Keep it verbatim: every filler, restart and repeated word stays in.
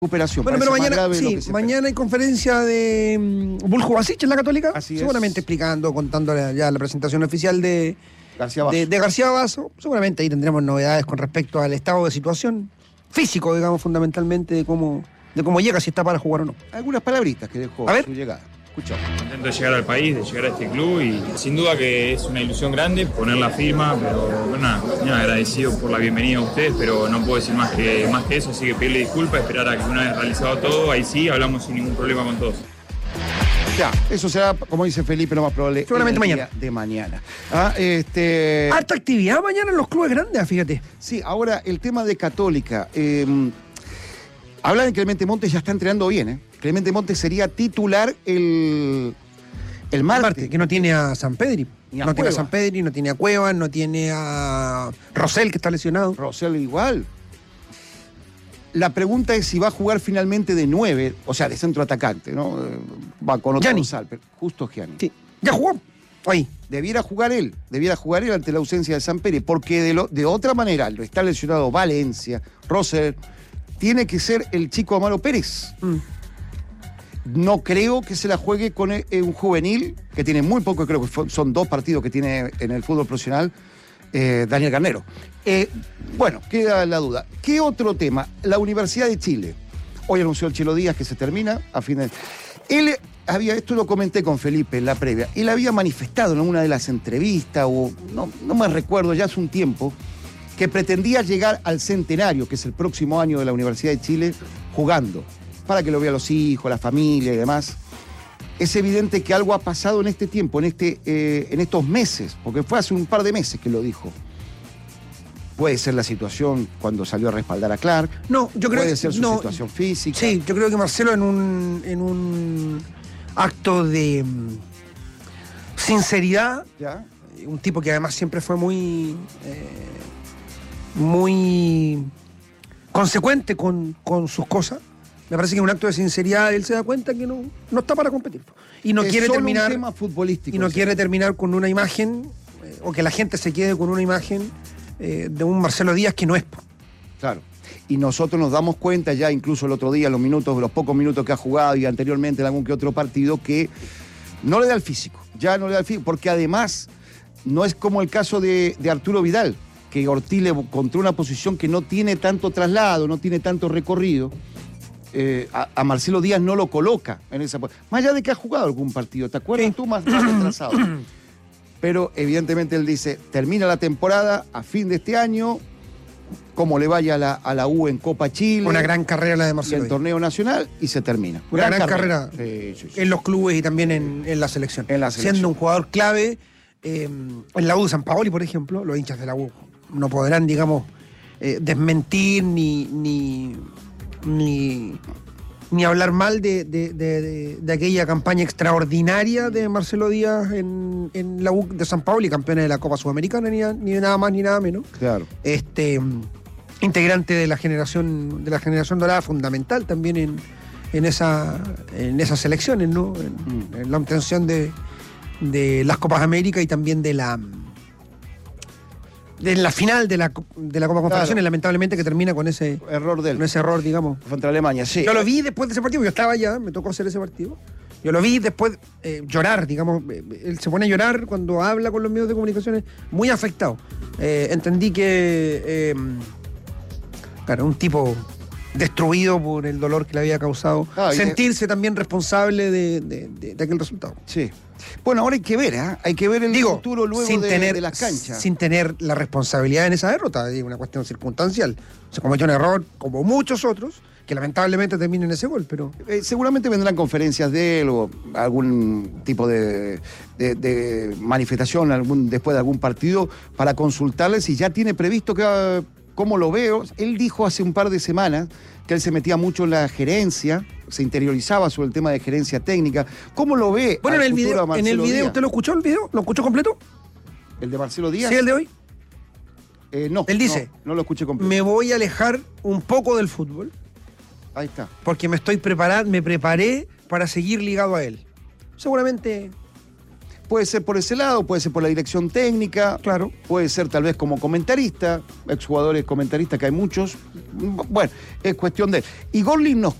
recuperación. Bueno, pero mañana, sí, mañana hay conferencia de um, Buljo Basich en la Católica. Así seguramente es. explicando, contando ya la presentación oficial de García Basso. De, de García Basso. Seguramente ahí tendremos novedades con respecto al estado de situación físico, digamos, fundamentalmente, de cómo, de cómo llega, si está para jugar o no. Algunas palabritas que dejó a ver. su llegada. Escuchamos. Contento de llegar al país, de llegar a este club y sin duda que es una ilusión grande poner la firma, pero bueno, nada, agradecido por la bienvenida a ustedes, pero no puedo decir más que, más que eso, así que pedirle disculpas, esperar a que una vez realizado todo, ahí sí hablamos sin ningún problema con todos. Ya, eso será, como dice Felipe, lo más probable. Seguramente mañana. De mañana. Ah, este... Harta actividad mañana en los clubes grandes, fíjate. Sí, ahora el tema de Católica. Eh, habla de Clemente Montes, ya está entrenando bien, ¿eh? Clemente Montes sería titular el, el martes. Marte, que no tiene a San Pedri. Ni a no Cueva. tiene a San Pedri, no tiene a Cuevas, no tiene a Rosell, que está lesionado. Rosell igual. La pregunta es si va a jugar finalmente de nueve, o sea, de centro atacante, ¿no? Va con otro Gianni. González, justo Gianni. Sí, ya jugó. Ahí. Debiera jugar él, debiera jugar él ante la ausencia de San Pérez, porque de, lo, de otra manera, lo está lesionado Valencia, Rosell, tiene que ser el chico Amaro Pérez. Mm. No creo que se la juegue con eh, un juvenil, que tiene muy poco, creo que fue, son dos partidos que tiene en el fútbol profesional, eh, Daniel Garnero. Eh, bueno, queda la duda. ¿Qué otro tema? La Universidad de Chile. Hoy anunció el Chelo Díaz que se termina a fin de... Él había, esto lo comenté con Felipe en la previa, él había manifestado en una de las entrevistas, o no, no me recuerdo, ya hace un tiempo, que pretendía llegar al centenario, que es el próximo año de la Universidad de Chile, jugando, para que lo vean los hijos, la familia y demás. Es evidente que algo ha pasado en este tiempo, en, este, eh, en estos meses, porque fue hace un par de meses que lo dijo. Puede ser la situación cuando salió a respaldar a Clark. No, yo creo Puede que ser su no, situación física. Sí, yo creo que Marcelo en un, en un acto de mm, sinceridad, ¿Ya? un tipo que además siempre fue muy, eh, muy consecuente con, con sus cosas. Me parece que en un acto de sinceridad él se da cuenta que no, no está para competir. Y no Es quiere solo terminar. un tema futbolístico. Y no sí. quiere terminar con una imagen, eh, o que la gente se quede con una imagen eh, de un Marcelo Díaz que no es. Claro. Y nosotros nos damos cuenta ya, incluso el otro día, los minutos, los pocos minutos que ha jugado y anteriormente en algún que otro partido, que no le da el físico. Ya no le da el físico, porque además no es como el caso de, de Arturo Vidal, que Ortiz le encontró una posición que no tiene tanto traslado, no tiene tanto recorrido. Eh, a, a Marcelo Díaz no lo coloca en esa posición. Más allá de que ha jugado algún partido, ¿te acuerdas Sí. tú? Más, más retrasado. Pero evidentemente él dice, termina la temporada a fin de este año, como le vaya a la, a la U en Copa Chile. Una gran carrera la de y Marcelo en Díaz. torneo nacional y se termina. Una gran, carrera, Sí, sí, sí. en los clubes y también en, en la selección. En la selección. Siendo un jugador clave, eh, en la U de San Paoli, por ejemplo, los hinchas de la U no podrán, digamos, eh, desmentir ni, ni, ni, ni hablar mal de, de, de, de, de aquella campaña extraordinaria de Marcelo Díaz en, en la U de San Paoli, campeona de la Copa Sudamericana, ni, ni nada más ni nada menos. Claro. Este, integrante de la generación, de la generación dorada, fundamental también en, en, esa, en esas selecciones, ¿no? En, Mm. en la obtención de, de las Copas América y también de la de la final de la, de la Copa Confederaciones, Claro. lamentablemente, que termina con ese, Error de él. con ese error, digamos. Contra Alemania, sí. Yo lo vi después de ese partido, yo estaba allá, me tocó hacer ese partido. Yo lo vi después eh, llorar, digamos. eh, Él se pone a llorar cuando habla con los medios de comunicaciones, muy afectado. Eh, entendí que, eh, claro, un tipo destruido por el dolor que le había causado, Ah, y- sentirse también responsable de, de- de- de aquel resultado. Sí. Bueno, ahora hay que ver, ¿eh? Hay que ver el Digo, futuro luego sin de, tener, de las canchas. sin tener la responsabilidad en esa derrota, es una cuestión circunstancial. Se cometió un error, como muchos otros, que lamentablemente termina en ese gol, pero... Eh, seguramente vendrán conferencias de él o algún tipo de, de- de manifestación algún, después de algún partido para consultarle si ya tiene previsto que, ah, cómo lo veo. Él dijo hace un par de semanas que él se metía mucho en la gerencia, se interiorizaba sobre el tema de gerencia técnica. ¿Cómo lo ve? Bueno, al en el futuro video, a en el Marcelo video Díaz? ¿usted lo escuchó el video? ¿Lo escuchó completo? ¿El de Marcelo Díaz? Sí, el de hoy. Eh, no. Él dice, No, no lo escuché completo. Me voy a alejar un poco del fútbol Ahí está. porque me estoy preparando, me preparé para seguir ligado a él. Seguramente puede ser por ese lado, puede ser por la dirección técnica, Claro. puede ser tal vez como comentarista, exjugadores comentaristas que hay muchos. Bueno, es cuestión de él. Y Gorlin nos